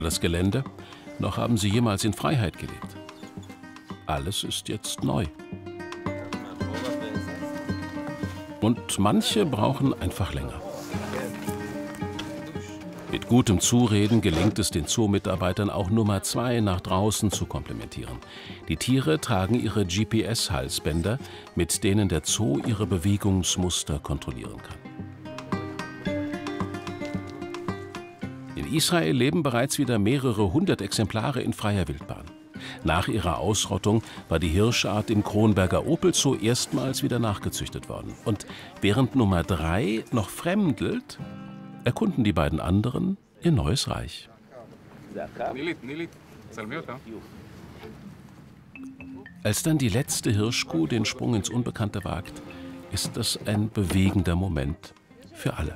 das Gelände, noch haben sie jemals in Freiheit gelebt. Alles ist jetzt neu. Und manche brauchen einfach länger. Mit gutem Zureden gelingt es den Zoo-Mitarbeitern auch Nummer 2 nach draußen zu komplimentieren. Die Tiere tragen ihre GPS-Halsbänder, mit denen der Zoo ihre Bewegungsmuster kontrollieren kann. In Israel leben bereits wieder mehrere hundert Exemplare in freier Wildbahn. Nach ihrer Ausrottung war die Hirschart im Kronberger Opel-Zoo erstmals wieder nachgezüchtet worden. Und während Nummer 3 noch fremdelt, erkunden die beiden anderen ihr neues Reich. Als dann die letzte Hirschkuh den Sprung ins Unbekannte wagt, ist das ein bewegender Moment für alle.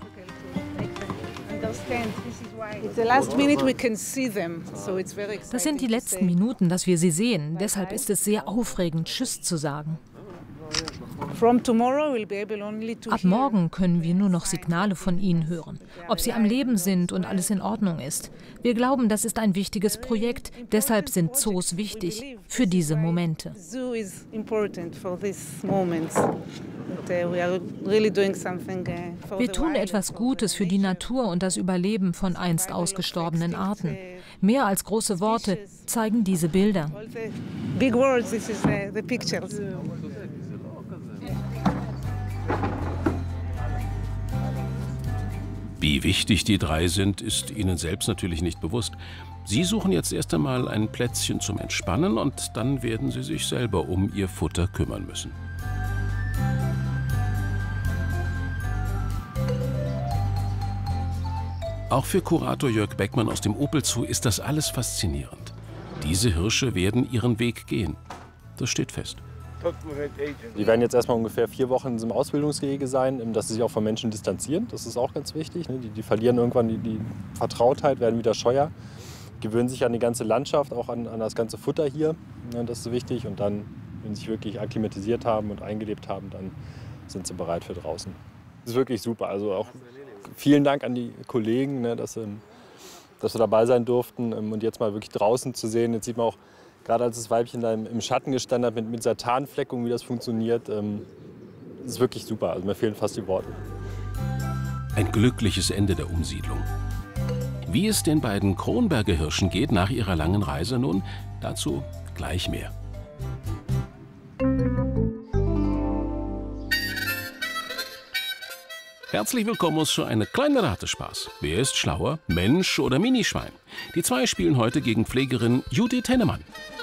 Das sind die letzten Minuten, dass wir sie sehen. Deshalb ist es sehr aufregend, Tschüss zu sagen. Ab morgen können wir nur noch Signale von ihnen hören, ob sie am Leben sind und alles in Ordnung ist. Wir glauben, das ist ein wichtiges Projekt, deshalb sind Zoos wichtig für diese Momente. Wir tun etwas Gutes für die Natur und das Überleben von einst ausgestorbenen Arten. Mehr als große Worte zeigen diese Bilder. Wie wichtig die drei sind, ist ihnen selbst natürlich nicht bewusst. Sie suchen jetzt erst einmal ein Plätzchen zum Entspannen und dann werden sie sich selber um ihr Futter kümmern müssen. Auch für Kurator Jörg Beckmann aus dem Opel-Zoo ist das alles faszinierend. Diese Hirsche werden ihren Weg gehen. Das steht fest. Die werden jetzt erstmal ungefähr 4 Wochen in diesem Ausbildungsgehege sein, dass sie sich auch von Menschen distanzieren. Das ist auch ganz wichtig. Die verlieren irgendwann die Vertrautheit, werden wieder scheuer, gewöhnen sich an die ganze Landschaft, auch an das ganze Futter hier. Das ist wichtig. Und dann, wenn sie sich wirklich akklimatisiert haben und eingelebt haben, dann sind sie bereit für draußen. Das ist wirklich super. Also auch vielen Dank an die Kollegen, dass wir dabei sein durften und jetzt mal wirklich draußen zu sehen. Jetzt sieht man auch, gerade als das Weibchen da im Schatten gestanden hat, mit dieser Tarnfleckung, wie das funktioniert, ist wirklich super. Also mir fehlen fast die Worte. Ein glückliches Ende der Umsiedlung. Wie es den beiden Kronberger Hirschen geht nach ihrer langen Reise nun, dazu gleich mehr. Herzlich willkommen zu einer kleinen Ratespaß. Wer ist schlauer, Mensch oder Minischwein? Die zwei spielen heute gegen Pflegerin Judith Hennemann.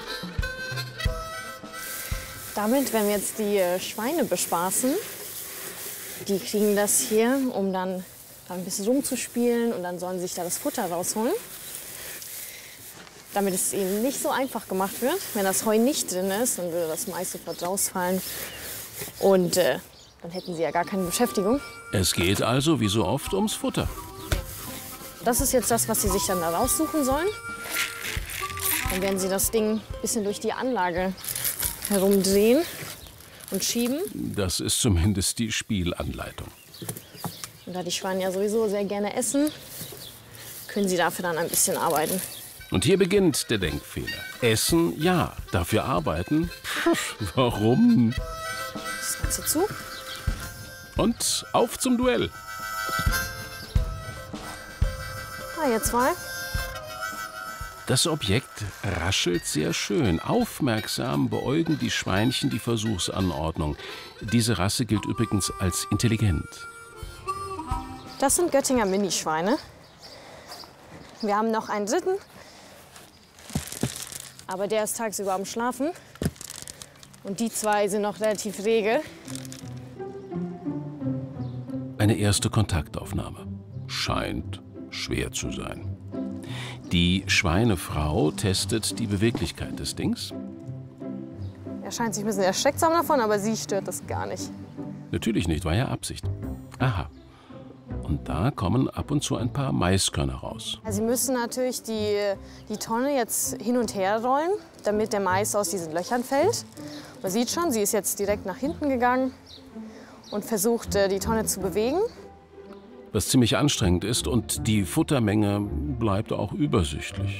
Damit werden wir jetzt die Schweine bespaßen. Die kriegen das hier, um dann ein bisschen rumzuspielen und dann sollen sie sich da das Futter rausholen. Damit es ihnen nicht so einfach gemacht wird. Wenn das Heu nicht drin ist, dann würde das Mais sofort rausfallen und dann hätten sie ja gar keine Beschäftigung. Es geht also, wie so oft, ums Futter. Das ist jetzt das, was sie sich dann da raussuchen sollen. Dann werden sie das Ding ein bisschen durch die Anlage herumdrehen und schieben. Das ist zumindest die Spielanleitung. Und da die Schweine ja sowieso sehr gerne essen, können sie dafür dann ein bisschen arbeiten. Und hier beginnt der Denkfehler. Essen, ja. Dafür arbeiten? Warum? Das Ganze zu. Und auf zum Duell. Ihr zwei. Das Objekt raschelt sehr schön. Aufmerksam beäugen die Schweinchen die Versuchsanordnung. Diese Rasse gilt übrigens als intelligent. Das sind Göttinger Minischweine. Wir haben noch einen dritten, aber der ist tagsüber am Schlafen. Und die zwei sind noch relativ rege. Eine erste Kontaktaufnahme. Scheint schwer zu sein. Die Schweinefrau testet die Beweglichkeit des Dings. Er scheint sich ein bisschen erschreckt davon, aber sie stört das gar nicht. Natürlich nicht, war ja Absicht. Aha. Und da kommen ab und zu ein paar Maiskörner raus. Sie müssen natürlich die Tonne jetzt hin und her rollen, damit der Mais aus diesen Löchern fällt. Man sieht schon, sie ist jetzt direkt nach hinten gegangen und versucht, die Tonne zu bewegen. Was ziemlich anstrengend ist und die Futtermenge bleibt auch übersichtlich.